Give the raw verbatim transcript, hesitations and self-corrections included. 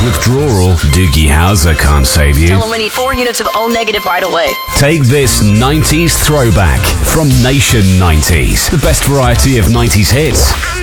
withdrawal, Doogie Howser can't save you. Tell him we need four units of O negative right away. Take this nineties throwback from Nation nineties. The best variety of nineties hits.